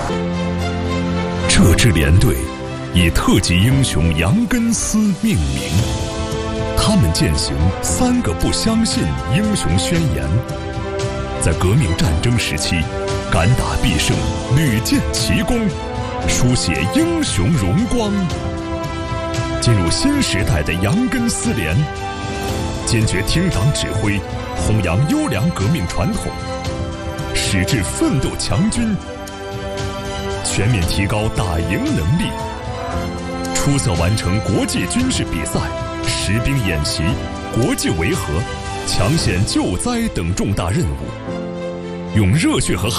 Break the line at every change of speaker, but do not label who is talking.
这支连队以特级英雄杨根思命名，他们践行3个不相信英雄宣言，在革命战争时期敢打必胜，屡建奇功，书写英雄荣光。进入新时代的杨根思连，坚决听党指挥，弘扬优良革命传统，矢志奋斗强军，全面提高打赢能力，出色完成国际军事比赛、实兵演习、国际维和、抢险救灾等重大任务，用热血和